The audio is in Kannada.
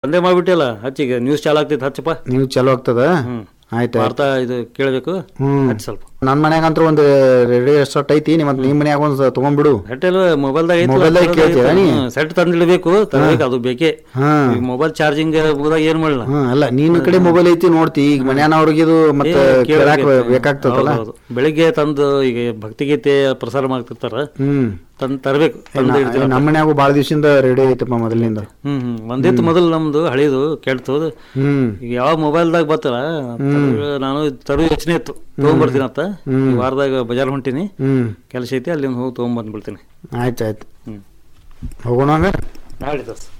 ಬಂದೇ ಮಾಡ್ಬಿಟ್ಟಿಲ್ಲ ಹಚ್ಚಿಗೆ ನ್ಯೂಸ್ ಚಾಲು ಆಗ್ತೈತೆ ಹಚ್ಚಪ್ಪ. ನೀವು ಚಲೋ ಆಗ್ತದ. ಆಯ್ತು ವಾರ್ತಾ ಇದು ಕೇಳಬೇಕು ಹಚ್ಚ ಸ್ವಲ್ಪ. ನನ್ನ ಮನ್ಯಾಗಂತೂ ಒಂದು ರೇಡಿಯೋ ಸೆಟ್ ಐತಿ, ಮತ್ತೆ ನಿಮ್ಮ ಮನ್ಯಾಗ ಒಂದು ತಗೊಂಡ್ಬಿಡು. ಮೊಬೈಲ್ದಾಗ ಸೆಟ್ ತಂದಿಡಬೇಕು ತರಬೇಕು, ಅದು ಬೇಕೇ. ಮೊಬೈಲ್ ಚಾರ್ಜಿಂಗ್ ಮುಗಿದಾಗ ಏನ್ ಮಾಡಲ್ಲ. ಅಲ್ಲ ನಿನ್ನ ಕಡೆ ಮೊಬೈಲ್ ಐತಿ ನೋಡ್ತಿ, ಈಗ ಮನ್ಯಾನವ್ರಿಗೆ ಇದು ಮತ್ತೆ ಬೇಕಾಗ್ತದಲ್ಲ. ಬೆಳಿಗ್ಗೆ ತಂದು ಈಗ ಭಕ್ತಿಗೀತೆ ಪ್ರಸಾರ ಮಾಡ್ತಿರ್ತಾರ, ತಂದು ತರಬೇಕು. ನಮ್ಮ ಮನ್ಯಾಗೂ ಬಾಳ ದಿವಸದಿಂದ ರೇಡಿಯೋ ಐತಪ್ಪ ಮೊದಲಿನಿಂದ. ಒಂದಿತ್ತು ಮೊದಲು ನಮ್ದು ಹಳಿದು ಕೆಡ್ತು. ಈಗ ಯಾವ ಮೊಬೈಲ್ದಾಗ ಬರ್ತಲ್ಲ, ನಾನು ತರು ಯೋಚನೆ ಇತ್ತು ತಗೊಂಡ್ಬರ್ತೀನತ್ತ. ವಾರದಾಗ ಬಜಾರ್ ಹೊಂಟಿನಿ, ಕೆಲಸ ಐತಿ, ಅಲ್ಲಿ ಹೋಗಿ ತಗೊಂಡ್ಬಂದ್ಬಿಡ್ತೀನಿ. ಆಯ್ತಾಯ್ತು, ಹೋಗೋಣ. ನಾಳೆ